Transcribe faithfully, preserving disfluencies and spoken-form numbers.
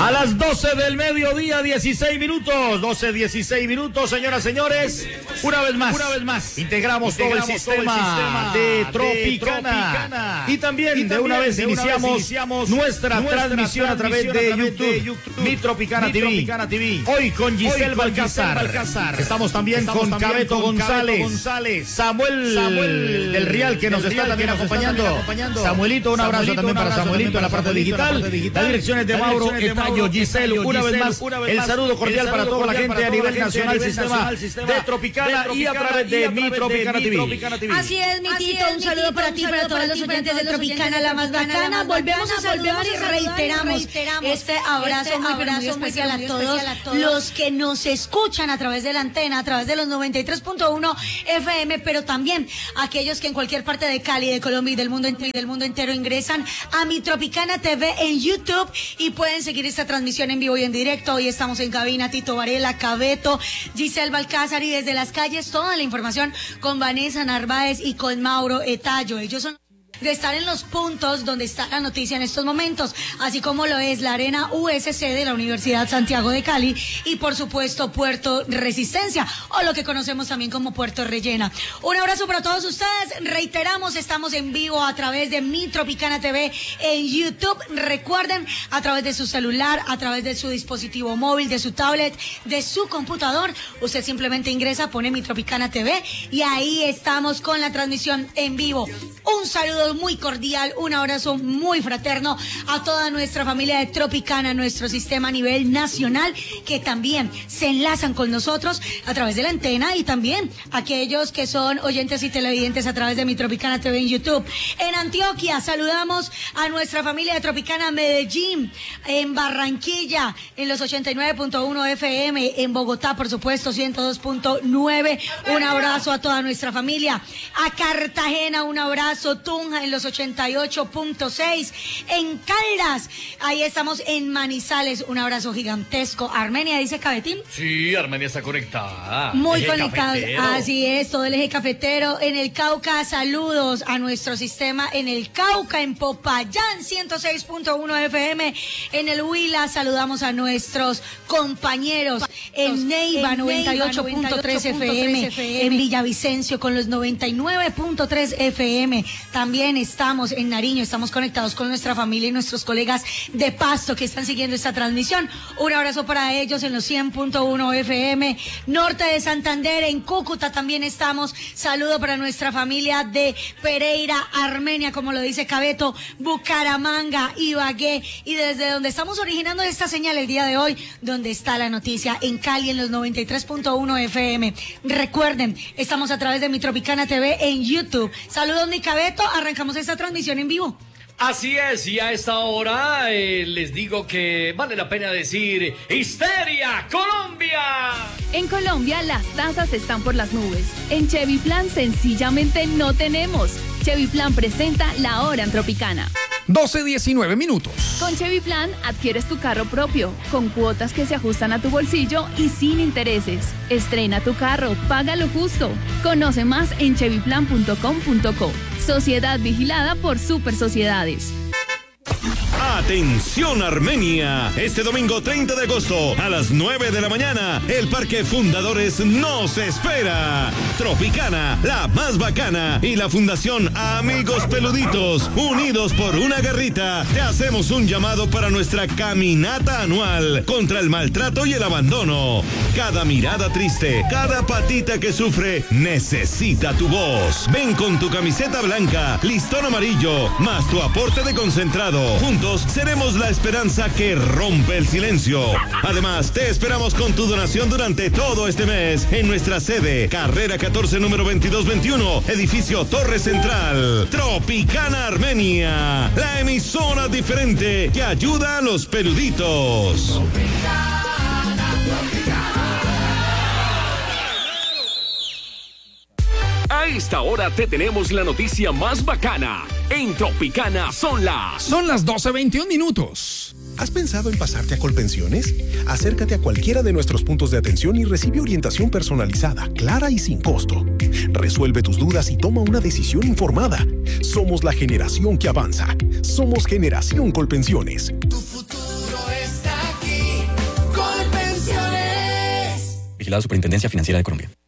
A las doce del mediodía, dieciséis minutos, doce, dieciséis minutos, señoras, señores, una vez más, una vez más, integramos, integramos todo, el sistema, todo el sistema de Tropicana, de Tropicana. Y también, y también de una vez, de iniciamos, una vez iniciamos nuestra, nuestra transmisión, transmisión a través de, a través YouTube, de YouTube, Mi Tropicana, Mi T V. Tropicana T V. Hoy con Giselle Balcázar, estamos también estamos con también Cabeto con González, González, Samuel, Samuel del Real, que nos está Real, también acompañando. También acompañando, Samuelito, un abrazo Samuelito, también para Samuelito en la parte digital, las direcciones de Mauro, Etayo, Giselle, una vez más, el saludo cordial para toda la gente a nivel nacional, sistema de Tropicana y a través de Mi Tropicana T V. Así es, mi Tito, un saludo para ti, para todos los oyentes de Tropicana, la más bacana. Volvemos a saludar y reiteramos este abrazo muy, pero muy especial a todos los que nos escuchan a través de la antena, a través de los noventa y tres punto uno F M, pero también aquellos que en cualquier parte de Cali, de Colombia y del mundo entero, del mundo entero ingresan a Mi Tropicana T V en YouTube y pueden seguir esta transmisión en vivo y en directo. Hoy estamos en cabina, Tito Varela, Cabeto, Giselle Balcázar, y desde las calles toda la información con Vanessa Narváez y con Mauro Etayo. Ellos son de estar en los puntos donde está la noticia en estos momentos, así como lo es la Arena U S C de la Universidad Santiago de Cali y por supuesto Puerto Resistencia, o lo que conocemos también como Puerto Rellena. Un abrazo para todos ustedes. Reiteramos, estamos en vivo a través de Mi Tropicana T V en YouTube. Recuerden, a través de su celular, a través de su dispositivo móvil, de su tablet, de su computador, usted simplemente ingresa, pone Mi Tropicana T V y ahí estamos con la transmisión en vivo. Un saludo muy cordial, un abrazo muy fraterno a toda nuestra familia de Tropicana, nuestro sistema a nivel nacional, que también se enlazan con nosotros a través de la antena, y también aquellos que son oyentes y televidentes a través de Mi Tropicana T V en YouTube. En Antioquia saludamos a nuestra familia de Tropicana Medellín, en Barranquilla en los ochenta y nueve punto uno F M, en Bogotá por supuesto ciento dos punto nueve. Un abrazo a toda nuestra familia. A Cartagena un abrazo. Tunja en los ochenta y ocho punto seis, en Caldas, ahí estamos en Manizales, un abrazo gigantesco. Armenia, dice Cabetín. Sí, Armenia está conectada. Muy conectados, así es, todo el eje cafetero. En el Cauca, saludos a nuestro sistema en el Cauca, en Popayán, ciento seis punto uno F M, en el Huila, saludamos a nuestros compañeros en Neiva, noventa y ocho punto tres F M, en Villavicencio con los noventa y nueve punto tres F M. También estamos en Nariño, estamos conectados con nuestra familia y nuestros colegas de Pasto que están siguiendo esta transmisión. Un abrazo para ellos en los cien punto uno F M. Norte de Santander, en Cúcuta también estamos. Saludo para nuestra familia de Pereira, Armenia, como lo dice Cabeto, Bucaramanga, Ibagué, y desde donde estamos originando esta señal el día de hoy, donde está la noticia, en Cali en los noventa y tres punto uno F M. Recuerden, estamos a través de Mi Tropicana T V en YouTube. Saludos, mi Cabeto, arrancamos esta transmisión en vivo. Así es, y a esta hora eh, les digo que vale la pena decir ¡Histeria, Colombia! En Colombia las tasas están por las nubes. En Chevy Plan sencillamente no tenemos. Chevy Plan presenta La Hora en Tropicana. doce diecinueve minutos. Con Chevy Plan adquieres tu carro propio, con cuotas que se ajustan a tu bolsillo y sin intereses. Estrena tu carro, paga lo justo. Conoce más en chevy plan punto com punto co. Sociedad vigilada por Super Sociedades. Atención Armenia, este domingo treinta de agosto a las nueve de la mañana, el Parque Fundadores nos espera. Tropicana, la más bacana, y la Fundación Amigos Peluditos, unidos por una garrita, te hacemos un llamado para nuestra caminata anual contra el maltrato y el abandono. Cada mirada triste, cada patita que sufre, necesita tu voz. Ven con tu camiseta blanca, listón amarillo, más tu aporte de concentrado. Juntos seremos la esperanza que rompe el silencio. Además, te esperamos con tu donación durante todo este mes en nuestra sede, Carrera catorce, número veintidós veintiuno, edificio Torre Central. Tropicana Armenia, la emisora diferente que ayuda a los peluditos. Tropicana, Tropicana. A esta hora te tenemos la noticia más bacana. En Tropicana son las... Son las doce veintiún minutos. ¿Has pensado en pasarte a Colpensiones? Acércate a cualquiera de nuestros puntos de atención y recibe orientación personalizada, clara y sin costo. Resuelve tus dudas y toma una decisión informada. Somos la generación que avanza. Somos Generación Colpensiones. Tu futuro está aquí. Vigilado Superintendencia Financiera de Colombia.